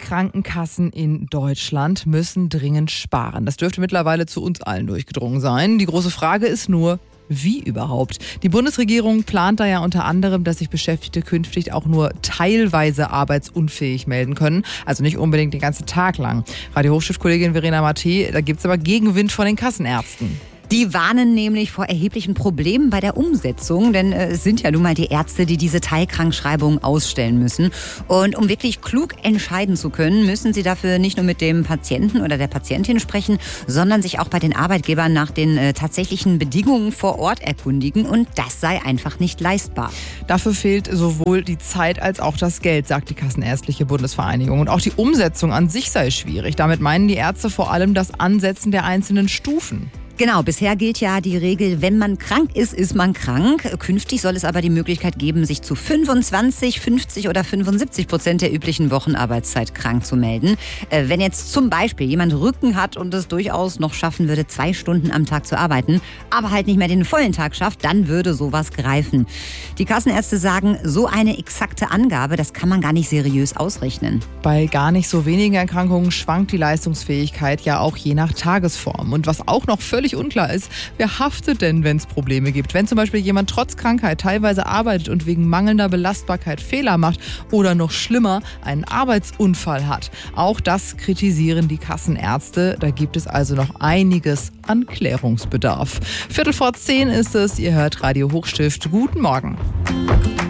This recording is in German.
Krankenkassen in Deutschland müssen dringend sparen. Das dürfte mittlerweile zu uns allen durchgedrungen sein. Die große Frage ist nur, wie überhaupt? Die Bundesregierung plant da ja unter anderem, dass sich Beschäftigte künftig auch nur teilweise arbeitsunfähig melden können. Also nicht unbedingt den ganzen Tag lang. Radio Hochstift-Kollegin Verena Matte, da gibt es aber Gegenwind von den Kassenärzten. Die warnen nämlich vor erheblichen Problemen bei der Umsetzung, denn es sind ja nun mal die Ärzte, die diese Teilkrankschreibungen ausstellen müssen. Und um wirklich klug entscheiden zu können, müssen sie dafür nicht nur mit dem Patienten oder der Patientin sprechen, sondern sich auch bei den Arbeitgebern nach den tatsächlichen Bedingungen vor Ort erkundigen. Und das sei einfach nicht leistbar. Dafür fehlt sowohl die Zeit als auch das Geld, sagt die Kassenärztliche Bundesvereinigung. Und auch die Umsetzung an sich sei schwierig. Damit meinen die Ärzte vor allem das Ansetzen der einzelnen Stufen. Genau, bisher gilt ja die Regel, wenn man krank ist, ist man krank. Künftig soll es aber die Möglichkeit geben, sich zu 25, 50 oder 75% der üblichen Wochenarbeitszeit krank zu melden. Wenn jetzt zum Beispiel jemand Rücken hat und es durchaus noch schaffen würde, 2 Stunden am Tag zu arbeiten, aber halt nicht mehr den vollen Tag schafft, dann würde sowas greifen. Die Kassenärzte sagen, so eine exakte Angabe, das kann man gar nicht seriös ausrechnen. Bei gar nicht so wenigen Erkrankungen schwankt die Leistungsfähigkeit ja auch je nach Tagesform. Und was auch noch völlig unklar ist, wer haftet denn, wenn es Probleme gibt? Wenn zum Beispiel jemand trotz Krankheit teilweise arbeitet und wegen mangelnder Belastbarkeit Fehler macht oder noch schlimmer, einen Arbeitsunfall hat. Auch das kritisieren die Kassenärzte. Da gibt es also noch einiges an Klärungsbedarf. 9:15 ist es, ihr hört Radio Hochstift. Guten Morgen.